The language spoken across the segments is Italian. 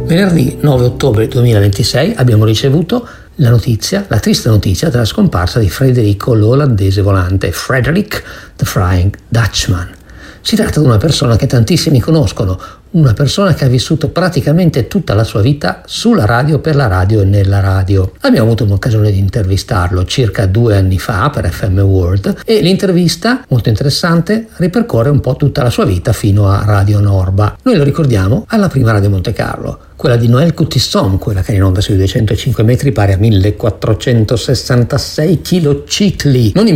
Venerdì 9 ottobre 2026 abbiamo ricevuto la triste notizia della scomparsa di Federico l'olandese volante, Frederick the Flying Dutchman. Si tratta di una persona che tantissimi conoscono, una persona che ha vissuto praticamente tutta la sua vita sulla radio, per la radio e nella radio. Abbiamo avuto un'occasione di intervistarlo circa 2 anni fa per FM World e l'intervista, molto interessante, ripercorre un po' tutta la sua vita fino a Radio Norba. Noi lo ricordiamo alla prima Radio Monte Carlo, quella di Noël Coutisson, quella che è in onda sui 205 metri pari a 1466 kilocicli, non i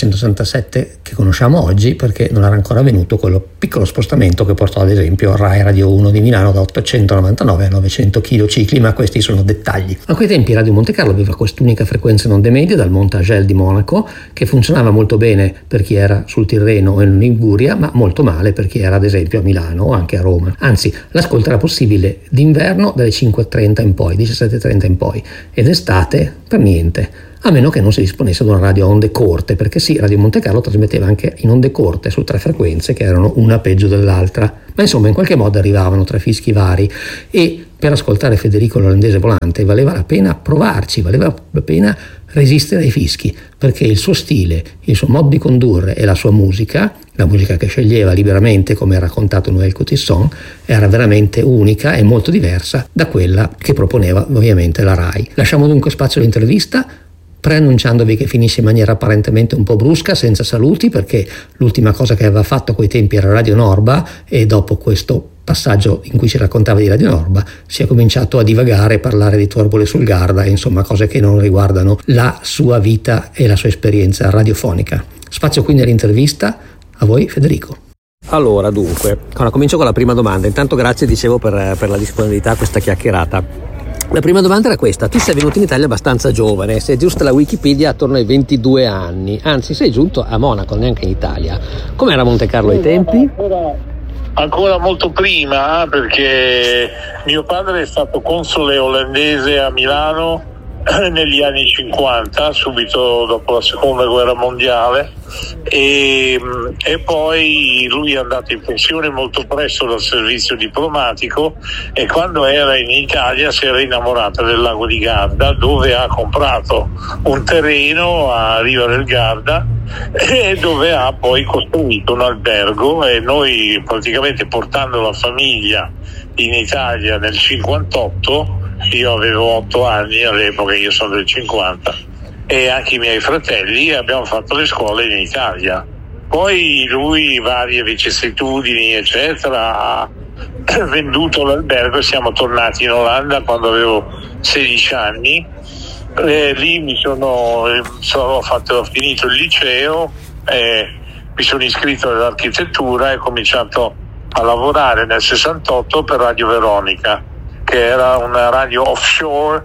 1467 che conosciamo oggi, perché non era ancora avvenuto quello piccolo spostamento che portò ad esempio Rai Radio 1 di Milano da 899 a 900 kilocicli, ma questi sono dettagli. A quei tempi Radio Monte Carlo aveva quest'unica frequenza in onde medie dal Monte Agel di Monaco, che funzionava molto bene per chi era sul Tirreno o in Liguria, ma molto male per chi era ad esempio a Milano o anche a Roma. Anzi, l'ascolto era possibile d'inverno dalle 5.30 in poi, 17.30 in poi, ed estate per niente, a meno che non si disponesse ad una radio a onde corte, perché sì, Radio Monte Carlo trasmetteva anche in onde corte su 3 frequenzenze che erano una peggio dell'altra, ma insomma in qualche modo arrivavano 3 fischi vari e per ascoltare Federico l'olandese volante valeva la pena provarci, valeva la pena resistere ai fischi, perché il suo stile, il suo modo di condurre e la sua musica, la musica che sceglieva liberamente, come ha raccontato Noël Coutisson, era veramente unica e molto diversa da quella che proponeva ovviamente la Rai. Lasciamo dunque spazio all'intervista, preannunciandovi che finisce in maniera apparentemente un po' brusca, senza saluti, perché l'ultima cosa che aveva fatto a quei tempi era Radio Norba e dopo questo passaggio in cui ci raccontava di Radio Norba si è cominciato a divagare, a parlare di Torbole sul Garda e insomma cose che non riguardano la sua vita e la sua esperienza radiofonica. Spazio quindi all'intervista. A voi Federico. Allora, dunque, comincio con la prima domanda. Intanto grazie, dicevo, per la disponibilità a questa chiacchierata. La prima domanda era questa: tu sei venuto in Italia abbastanza giovane, se è giusta la Wikipedia attorno ai 22 anni, anzi sei giunto a Monaco, neanche in Italia. Com'era Monte Carlo ai tempi? Ancora molto prima, perché mio padre è stato console olandese a Milano negli anni 50, subito dopo la seconda guerra mondiale, e poi lui è andato in pensione molto presto dal servizio diplomatico e quando era in Italia si era innamorata del lago di Garda, dove ha comprato un terreno a Riva del Garda e dove ha poi costruito un albergo, e noi praticamente portando la famiglia in Italia nel 58, io avevo 8 anni all'epoca, io sono del 50, e anche i miei fratelli, abbiamo fatto le scuole in Italia. Poi lui, varie vicissitudini eccetera, ha venduto l'albergo e siamo tornati in Olanda quando avevo 16 anni. Lì ho finito il liceo, mi sono iscritto all'architettura e ho cominciato a lavorare nel 68 per Radio Veronica, che era una radio offshore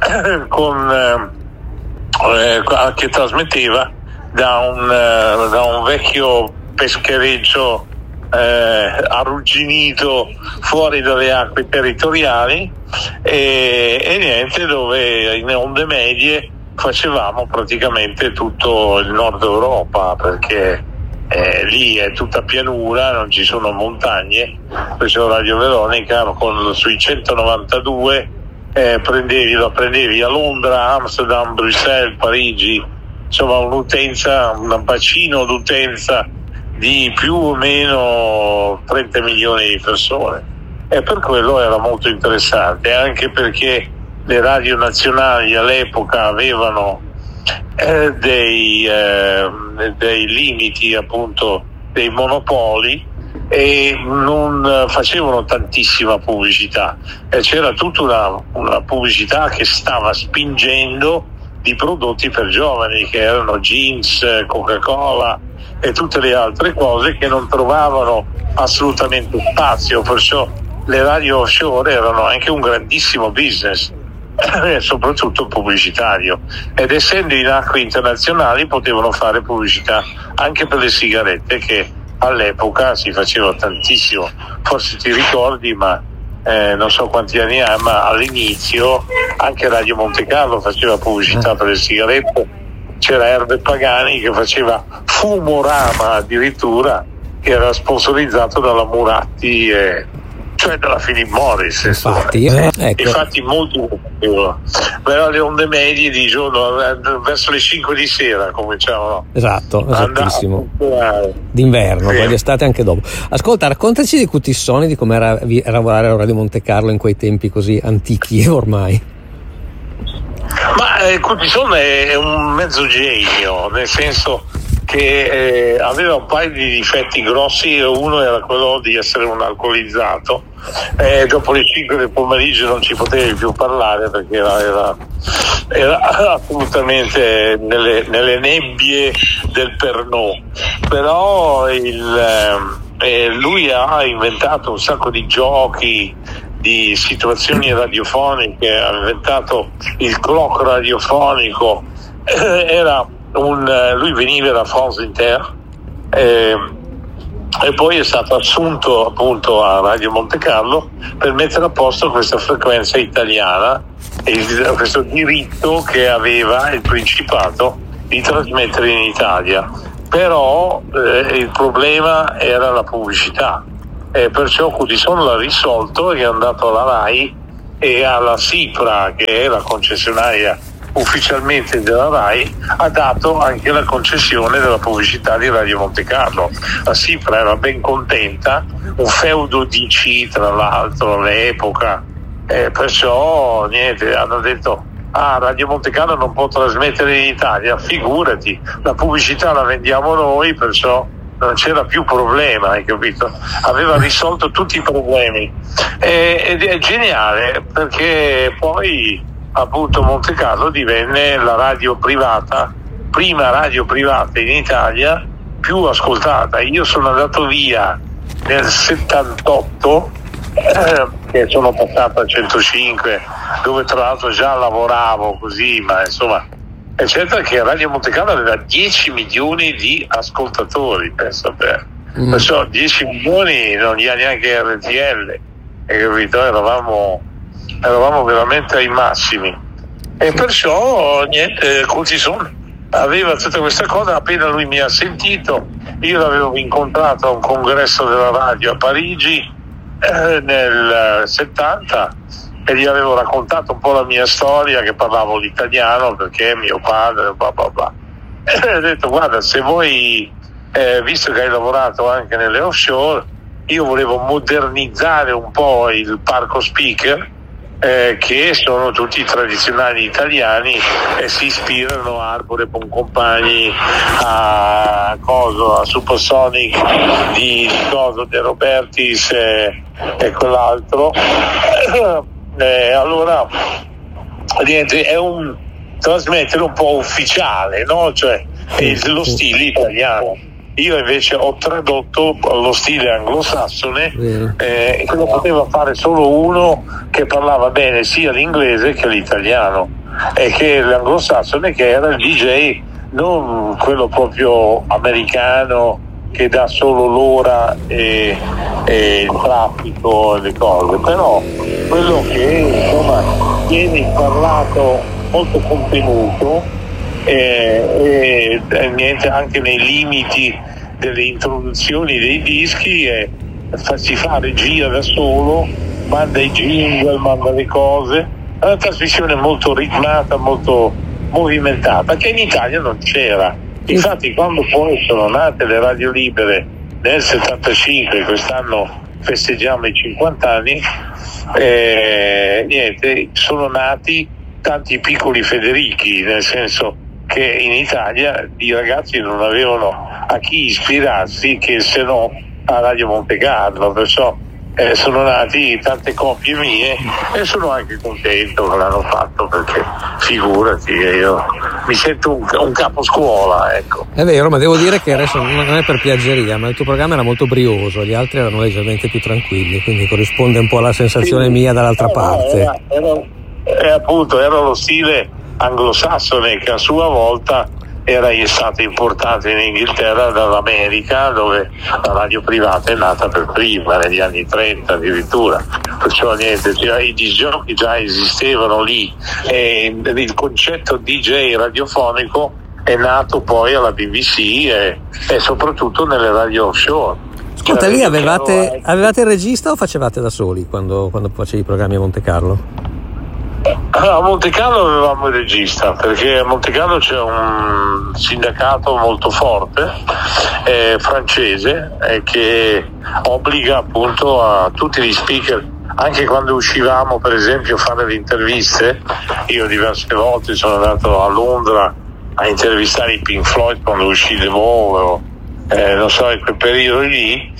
che trasmetteva da un vecchio peschereccio arrugginito fuori dalle acque territoriali e niente, dove in onde medie facevamo praticamente tutto il nord Europa, perché lì è tutta pianura, non ci sono montagne. Questo Radio Veronica sui 192 la prendevi a Londra, Amsterdam, Bruxelles, Parigi, insomma un bacino d'utenza di più o meno 30 milioni di persone, e per quello era molto interessante, anche perché le radio nazionali all'epoca avevano dei limiti, appunto dei monopoli, e non facevano tantissima pubblicità, e c'era tutta una pubblicità che stava spingendo di prodotti per giovani, che erano jeans, Coca-Cola e tutte le altre cose che non trovavano assolutamente spazio, perciò le radio offshore erano anche un grandissimo business, soprattutto pubblicitario, ed essendo in acque internazionali potevano fare pubblicità anche per le sigarette, che all'epoca si faceva tantissimo. Forse ti ricordi, ma non so quanti anni ha, ma all'inizio anche Radio Monte Carlo faceva pubblicità per le sigarette. C'era Erbe Pagani che faceva Fumorama addirittura, che era sponsorizzato dalla Muratti, cioè della Philip Morris. Infatti, ecco. Infatti molto però le onde medie di giorno verso le 5 di sera cominciavano. Esatto, esattissimo. D'inverno, poi d'estate anche dopo. Ascolta, raccontaci di Cutissoni, di com'era lavorare a Radio Monte Carlo in quei tempi così antichi ormai. Ma Cutissoni è un mezzo genio, nel senso che aveva un paio di difetti grossi. Uno era quello di essere un alcolizzato, dopo le 5 del pomeriggio non ci potevi più parlare perché era assolutamente nelle nebbie del Pernod. Però lui ha inventato un sacco di giochi, di situazioni radiofoniche, ha inventato il clock radiofonico. Lui veniva da France Inter e poi è stato assunto appunto a Radio Monte Carlo per mettere a posto questa frequenza italiana e questo diritto che aveva il Principato di trasmettere in Italia. Però il problema era la pubblicità, e perciò Cutissoni l'ha risolto e è andato alla RAI e alla SIPRA, che è la concessionaria ufficialmente della RAI, ha dato anche la concessione della pubblicità di Radio Monte Carlo. La SIPRA era ben contenta, un feudo DC tra l'altro all'epoca, perciò niente, hanno detto Radio Monte Carlo non può trasmettere in Italia, figurati, la pubblicità la vendiamo noi, perciò non c'era più problema, hai capito? Aveva risolto tutti i problemi ed è geniale, perché poi appunto Monte Carlo divenne la radio privata, prima radio privata in Italia più ascoltata. Io sono andato via nel 78, che sono passato a 105, dove tra l'altro già lavoravo così, ma insomma eccetera, che Radio Monte Carlo aveva 10 milioni di ascoltatori, penso perciò 10 milioni non gli ha neanche RTL, hai capito? Eravamo veramente ai massimi, e perciò niente, Cutissoni aveva tutta questa cosa. Appena lui mi ha sentito, io l'avevo incontrato a un congresso della radio a Parigi nel 70 e gli avevo raccontato un po' la mia storia, che parlavo l'italiano perché mio padre bla bla bla. E ho detto: guarda, se vuoi, visto che hai lavorato anche nelle offshore, io volevo modernizzare un po' il parco speaker, che sono tutti tradizionali italiani e si ispirano a Arbore Boncompagni, a Supersonic di De Robertis e quell'altro. Allora niente, è un trasmettere un po' ufficiale, no? Cioè lo stile italiano. Io invece ho tradotto lo stile anglosassone, che lo poteva fare solo uno che parlava bene sia l'inglese che l'italiano, e che l'anglosassone, che era il DJ, non quello proprio americano che dà solo l'ora e il traffico e le cose, però quello che insomma viene parlato, molto contenuto, e niente, anche nei limiti delle introduzioni dei dischi, si fa regia da solo, manda i jingle, manda le cose. È una trasmissione molto ritmata, molto movimentata, che in Italia non c'era. Infatti quando poi sono nate le radio libere nel 75, quest'anno festeggiamo i 50 anni, niente, sono nati tanti piccoli Federichi, nel senso che in Italia i ragazzi non avevano a chi ispirarsi che se no a Radio Monte Carlo, perciò sono nati tante coppie mie e sono anche contento che l'hanno fatto, perché figurati, io mi sento un capo scuola, ecco. È vero, ma devo dire che adesso non è per piaggeria, ma il tuo programma era molto brioso, gli altri erano leggermente più tranquilli, quindi corrisponde un po' alla sensazione mia dall'altra parte. Era lo stile anglosassone, che a sua volta era stato importato in Inghilterra dall'America, dove la radio privata è nata per prima, negli anni 30 addirittura, perciò niente, i DJ già esistevano lì, e il concetto DJ radiofonico è nato poi alla BBC e soprattutto nelle radio offshore. Ascolta, lì avevate il regista o facevate da soli quando facevi i programmi a Monte Carlo? A Monte Carlo avevamo il regista, perché a Monte Carlo c'è un sindacato molto forte, francese, che obbliga appunto a tutti gli speaker, anche quando uscivamo per esempio a fare le interviste. Io diverse volte sono andato a Londra a intervistare i Pink Floyd quando uscì The Wall, non so, in quel periodo lì,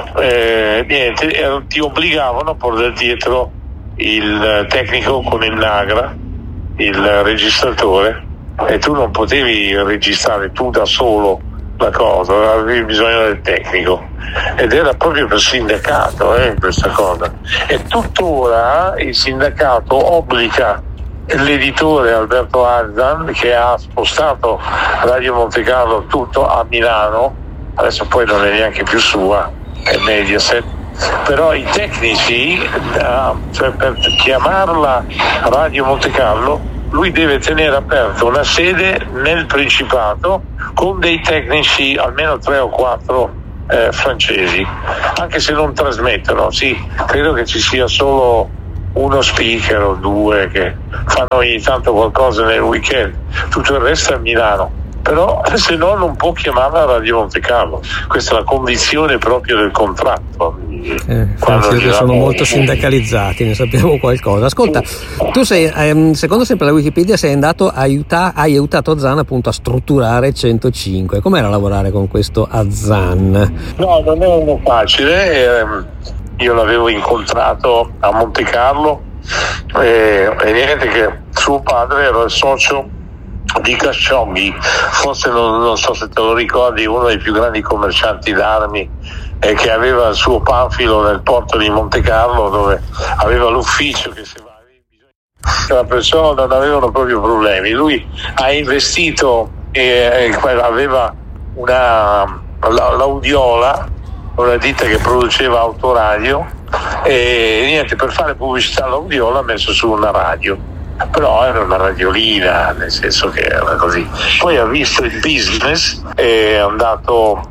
ti obbligavano a portare dietro il tecnico con il Nagra, il registratore, e tu non potevi registrare tu da solo la cosa, avevi bisogno del tecnico, ed era proprio per sindacato questa cosa. E tuttora il sindacato obbliga l'editore Alberto Arzan, che ha spostato Radio Monte Carlo tutto a Milano, adesso poi non è neanche più sua, è Mediaset, però i tecnici, cioè per chiamarla Radio Monte Carlo, lui deve tenere aperto una sede nel Principato con dei tecnici, almeno 3 o 4 francesi, anche se non trasmettono. Sì, credo che ci sia solo uno speaker o 2 che fanno ogni tanto qualcosa nel weekend, tutto il resto è a Milano. Però se no non può chiamarla Radio Monte Carlo, questa è la condizione proprio del contratto. Che sono molto sindacalizzati, ne sappiamo qualcosa. Ascolta, tu sei, secondo sempre la Wikipedia, sei andato hai aiutato Azan appunto a strutturare 105. Com'era lavorare con questo Azan? No, non era facile, io l'avevo incontrato a Monte Carlo e niente, che suo padre era il socio di Khashoggi, forse non so se te lo ricordi, uno dei più grandi commercianti d'armi, che aveva il suo panfilo nel porto di Monte Carlo, dove aveva l'ufficio che se avevi bisogno, perciò non avevano proprio problemi. Lui ha investito aveva l'Audiola, una ditta che produceva autoradio, e niente, per fare pubblicità all'Audiola ha messo su una radio, però era una radiolina, nel senso che era così. Poi ha visto il business e è andato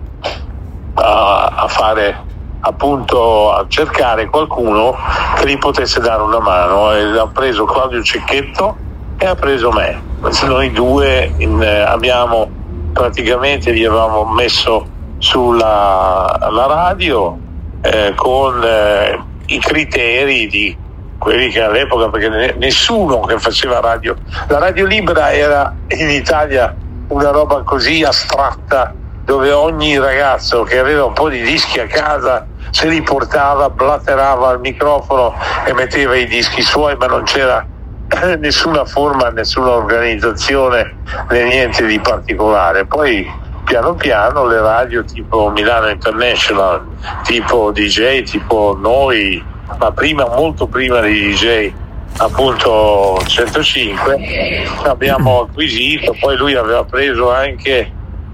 a fare, appunto, a cercare qualcuno che gli potesse dare una mano, e ha preso Claudio Cecchetto e ha preso me. Noi due abbiamo praticamente, gli avevamo messo sulla radio con i criteri di quelli che all'epoca, perché nessuno che faceva radio, la radio libera era in Italia una roba così astratta, dove ogni ragazzo che aveva un po' di dischi a casa se li portava, blaterava al microfono e metteva i dischi suoi, ma non c'era nessuna forma, nessuna organizzazione né niente di particolare. Poi piano piano le radio tipo Milano International, tipo DJ, tipo noi, ma prima, molto prima di DJ, appunto 105, abbiamo acquisito. Poi lui aveva preso anche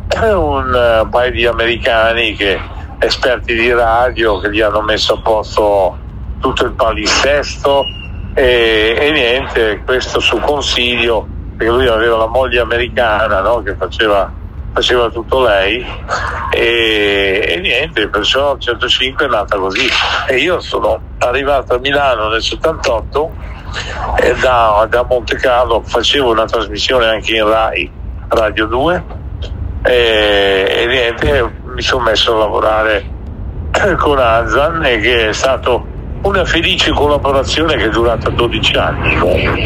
un paio di americani, esperti di radio, che gli hanno messo a posto tutto il palinsesto e niente, questo su consiglio, perché lui aveva la moglie americana, no? Che faceva tutto lei, e niente, perciò 105 è nata così. E io sono arrivato a Milano nel 78 e da Monte Carlo facevo una trasmissione anche in Rai Radio 2 e niente, mi sono messo a lavorare con Azan, e che è stato una felice collaborazione che è durata 12 anni.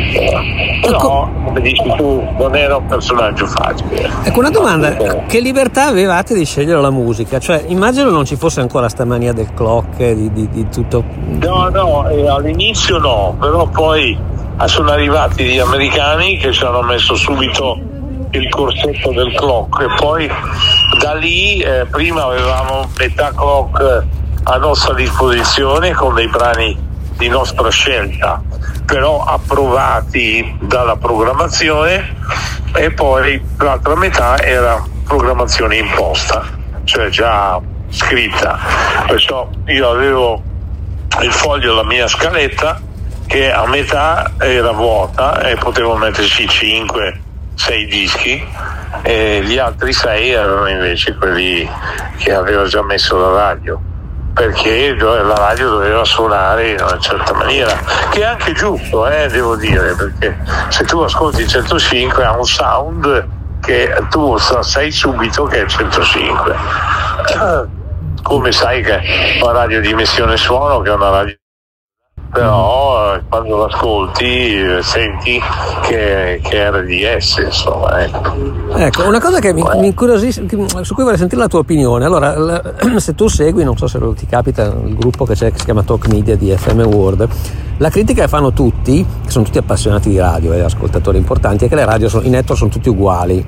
Però, come dici tu, non era un personaggio facile. Ecco, una domanda: che libertà avevate di scegliere la musica? Cioè, immagino non ci fosse ancora sta mania del clock, di tutto. No, all'inizio no, però poi sono arrivati gli americani che ci hanno messo subito il corsetto del clock, e poi da lì prima avevamo metà clock a nostra disposizione con dei brani di nostra scelta, però approvati dalla programmazione, e poi l'altra metà era programmazione imposta, cioè già scritta. Perciò io avevo il foglio, la mia scaletta, che a metà era vuota e potevo metterci 5-6 dischi, e gli altri 6 erano invece quelli che avevo già messo la radio. perché la radio doveva suonare in una certa maniera, che è anche giusto, devo dire, perché se tu ascolti il 105 ha un sound che tu sai subito che è il 105, come sai che è una radio di emissione suono, che è una radio, però quando lo ascolti senti che è RDS, insomma. Ecco, una cosa che mi incuriosisce, su cui vorrei sentire la tua opinione. Allora, se tu segui, non so se ti capita, il gruppo che c'è, che si chiama Talk Media di FM World, la critica che fanno tutti, che sono tutti appassionati di radio e ascoltatori importanti, è che le radio i network sono tutti uguali.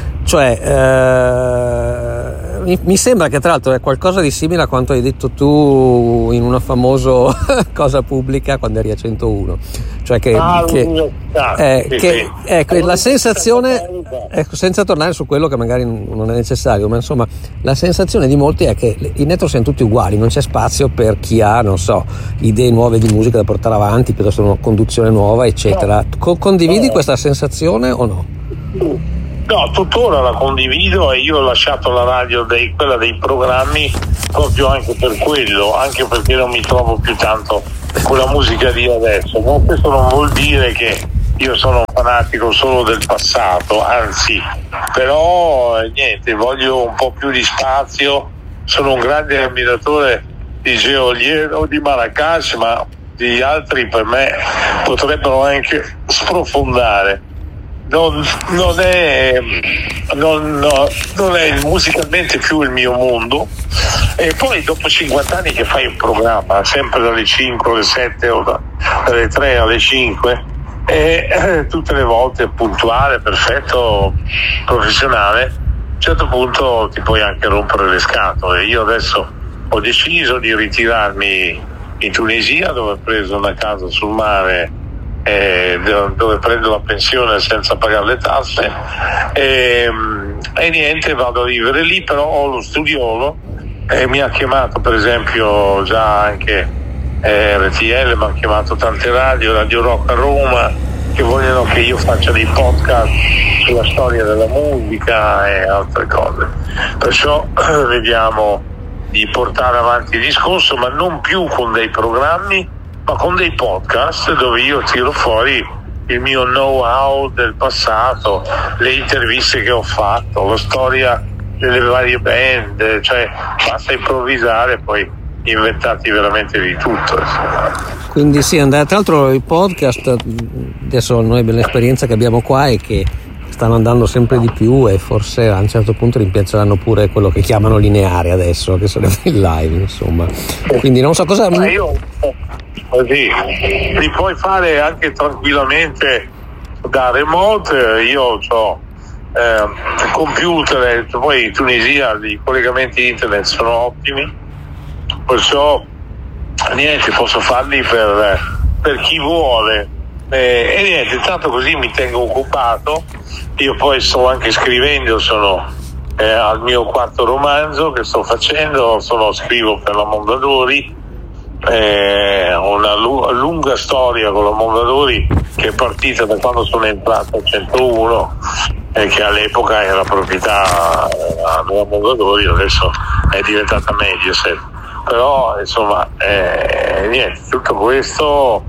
Cioè, mi sembra che tra l'altro è qualcosa di simile a quanto hai detto tu in una famosa cosa pubblica quando eri a 101, cioè la sensazione, senza tornare su quello che magari non è necessario, ma insomma la sensazione di molti è che i network siano tutti uguali, non c'è spazio per chi ha, non so, idee nuove di musica da portare avanti, piuttosto una conduzione nuova, eccetera. Condividi questa sensazione o no? No, tuttora la condivido, e io ho lasciato la radio quella dei programmi proprio anche per quello, anche perché non mi trovo più tanto con la musica di adesso. Ma questo non vuol dire che io sono un fanatico solo del passato, anzi, però niente, voglio un po' più di spazio. Sono un grande ammiratore di Geolier o di Marracash, ma gli altri per me potrebbero anche sprofondare. Non è musicalmente più il mio mondo, e poi dopo 50 anni che fai un programma sempre dalle 5 alle 7 o dalle 3 alle 5 e tutte le volte puntuale, perfetto, professionale, a un certo punto ti puoi anche rompere le scatole. Io adesso ho deciso di ritirarmi in Tunisia, dove ho preso una casa sul mare, dove prendo la pensione senza pagare le tasse, e niente, vado a vivere lì. Però ho lo studiolo e mi ha chiamato per esempio già anche RTL, mi ha chiamato tante Radio Rock a Roma, che vogliono che io faccia dei podcast sulla storia della musica e altre cose. Perciò vediamo di portare avanti il discorso, ma non più con dei programmi, ma con dei podcast dove io tiro fuori il mio know-how del passato, le interviste che ho fatto, la storia delle varie band, cioè basta improvvisare, poi inventati veramente di tutto. Quindi sì, tra l'altro i podcast, adesso noi l'esperienza che abbiamo qua è che stanno andando sempre di più, e forse a un certo punto rimpiazzeranno pure quello che chiamano lineare adesso, che sono il live, insomma. Quindi non so cosa... Così li puoi fare anche tranquillamente da remote. Io ho computer, poi in Tunisia i collegamenti internet sono ottimi, perciò niente, posso farli per chi vuole, e niente, tanto così mi tengo occupato. Io poi sto anche scrivendo, sono al mio quarto romanzo che sto facendo, scrivo per la Mondadori, una lunga storia con la Mondadori che è partita da quando sono entrato a 101 e che all'epoca era proprietà della Mondadori, adesso è diventata Mediaset. Però insomma niente, tutto questo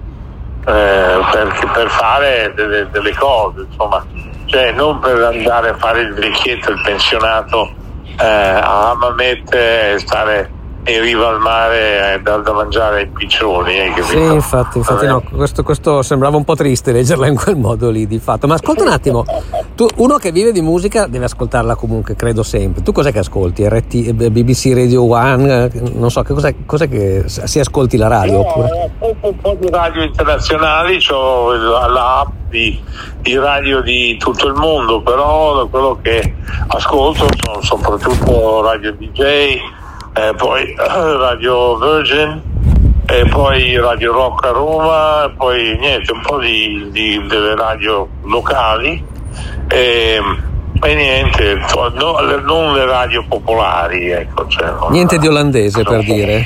per fare delle cose, insomma, cioè non per andare a fare il vecchietto, il pensionato a Hammamet, stare in riva al mare da mangiare ai piccioni, sì, infatti no, questo sembrava un po' triste leggerla in quel modo lì di fatto. Ma ascolta un attimo, tu, uno che vive di musica deve ascoltarla comunque, credo sempre. Tu cos'è che ascolti? BBC Radio One, non so, cos'è che si ascolti la radio? Oppure? Ascolto un po' di radio internazionali, ho l'app di radio di tutto il mondo, però quello che ascolto sono soprattutto radio DJ, poi Radio Virgin, e poi Radio Rock a Roma, e poi niente, un po' delle radio locali, e niente, non le radio popolari, ecco, cioè, niente di olandese, per dire.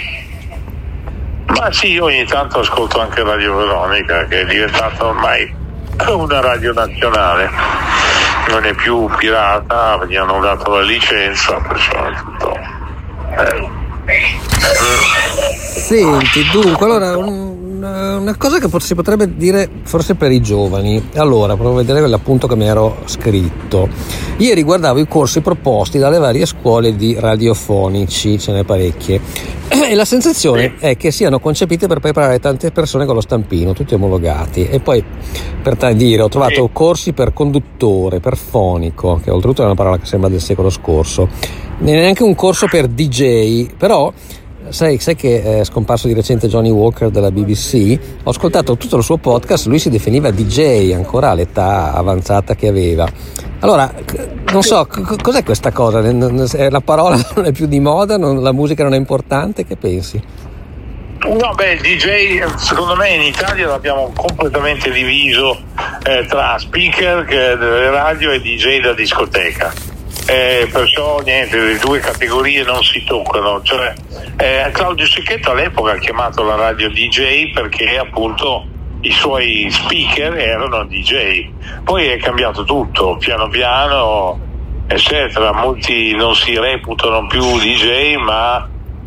Ma sì, ogni tanto ascolto anche Radio Veronica, che è diventata ormai una radio nazionale, non è più pirata, gli hanno dato la licenza, perciò è tutto Senti, dunque, allora una cosa che si potrebbe dire forse per i giovani. Allora, provo a vedere l'appunto che mi ero scritto. Ieri guardavo i corsi proposti dalle varie scuole di radiofonici, ce n'è parecchie, e la sensazione è che siano concepite per preparare tante persone con lo stampino, tutti omologati. E poi, per dire, ho trovato corsi per conduttore, per fonico, che oltretutto è una parola che sembra del secolo scorso, neanche un corso per DJ, però sai che è scomparso di recente Johnny Walker della BBC? Ho ascoltato tutto il suo podcast, lui si definiva DJ ancora all'età avanzata che aveva. Allora, non so, cos'è questa cosa? La parola non è più di moda, la musica non è importante, che pensi? No, il DJ secondo me in Italia l'abbiamo completamente diviso tra speaker delle radio e DJ da discoteca. Perciò niente, le due categorie non si toccano. Cioè, Claudio Cecchetto all'epoca ha chiamato la radio DJ perché appunto i suoi speaker erano DJ. Poi è cambiato tutto piano piano, eccetera. Molti non si reputano più DJ, ma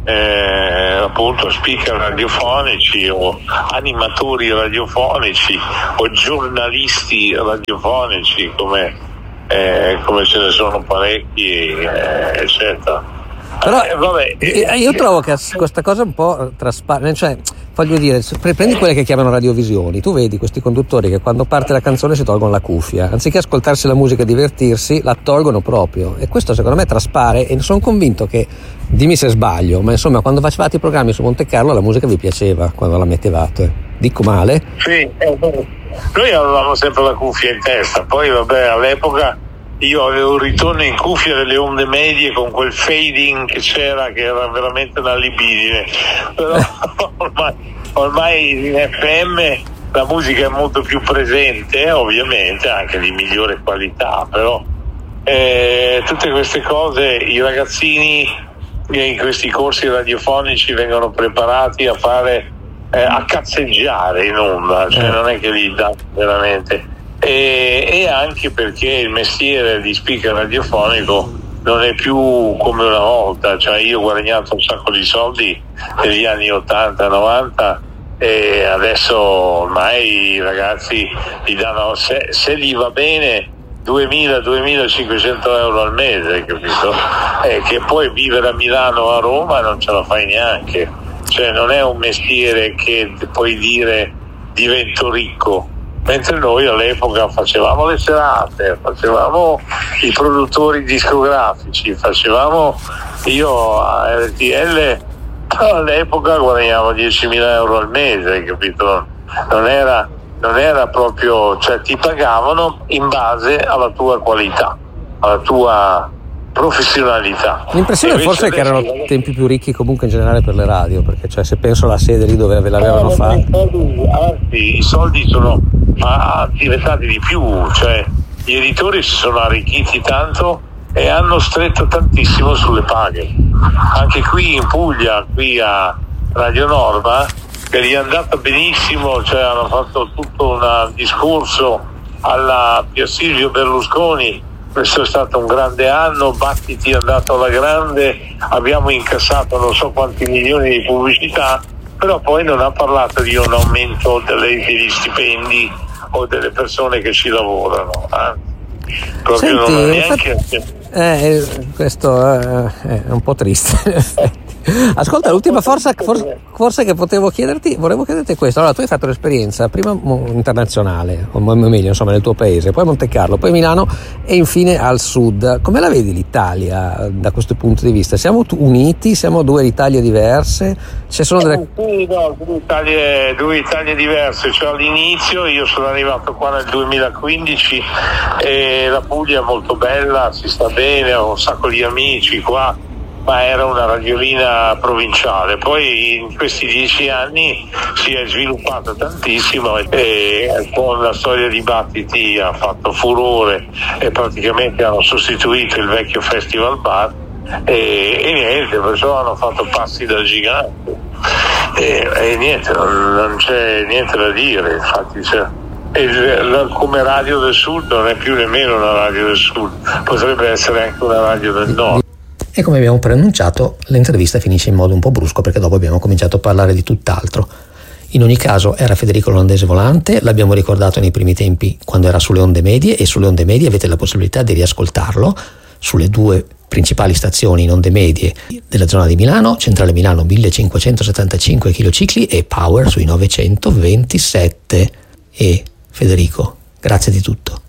appunto speaker radiofonici o animatori radiofonici o giornalisti radiofonici, come ce ne sono parecchi, eccetera. Però io trovo che questa cosa un po' trasparente, cioè voglio dire, prendi quelle che chiamano radiovisioni, tu vedi questi conduttori che quando parte la canzone si tolgono la cuffia, anziché ascoltarsi la musica e divertirsi la tolgono proprio, e questo secondo me traspare, e sono convinto che, dimmi se sbaglio, ma insomma quando facevate i programmi su Monte Carlo la musica vi piaceva quando la mettevate, dico male? Sì, noi avevamo sempre la cuffia in testa, poi vabbè, all'epoca io avevo un ritorno in cuffia delle onde medie con quel fading che c'era, che era veramente una libidine, però ormai in FM la musica è molto più presente, ovviamente anche di migliore qualità, però tutte queste cose i ragazzini in questi corsi radiofonici vengono preparati a fare, a cazzeggiare in onda, cioè non è che li dà veramente. E anche perché il mestiere di speaker radiofonico non è più come una volta, cioè io ho guadagnato un sacco di soldi negli anni 80-90 e adesso ormai i ragazzi gli danno, se gli va bene, 2.000-2.500 euro al mese, capito? Che poi vivere a Milano o a Roma non ce la fai neanche, cioè non è un mestiere che puoi dire divento ricco. Mentre noi all'epoca facevamo le serate, facevamo i produttori discografici, io a RTL all'epoca guadagnavo 10.000 euro al mese, capito? Non era proprio, cioè ti pagavano in base alla tua qualità, alla tua professionalità. L'impressione forse è che erano tempi più ricchi comunque in generale per le radio, perché cioè se penso alla sede lì dove l'avevano fatta. I soldi sono diventati di più, cioè gli editori si sono arricchiti tanto e hanno stretto tantissimo sulle paghe. Anche qui in Puglia, qui a Radio Norma, che gli è andata benissimo, cioè hanno fatto tutto un discorso alla Silvio Berlusconi. Questo è stato un grande anno, Battiti è andato alla grande, abbiamo incassato non so quanti milioni di pubblicità, però poi non ha parlato di un aumento degli stipendi o delle persone che ci lavorano. Proprio. Senti, non ha neanche... questo è un po' triste. Ascolta, l'ultima forse che volevo chiederti questo. Allora, tu hai fatto l'esperienza prima internazionale, o meglio, insomma, nel tuo paese, poi Monte Carlo, poi Milano e infine al sud. Come la vedi l'Italia da questo punto di vista? Siamo uniti? Siamo due Italie diverse? Due Italie diverse. Cioè, all'inizio io sono arrivato qua nel 2015 e la Puglia è molto bella, si sta bene, ho un sacco di amici qua, ma era una radiolina provinciale. Poi in questi 10 anni si è sviluppata tantissimo e con la storia di Battiti ha fatto furore e praticamente hanno sostituito il vecchio Festival Bar e niente, perciò hanno fatto passi da gigante e niente, non c'è niente da dire, infatti come radio del sud non è più nemmeno una radio del sud, potrebbe essere anche una radio del nord. E come abbiamo preannunciato, l'intervista finisce in modo un po' brusco perché dopo abbiamo cominciato a parlare di tutt'altro. In ogni caso era Federico l'olandese volante, l'abbiamo ricordato nei primi tempi quando era sulle onde medie, e sulle onde medie avete la possibilità di riascoltarlo sulle due principali stazioni in onde medie della zona di Milano, Centrale Milano 1575 kg e Power sui 927. E Federico, grazie di tutto.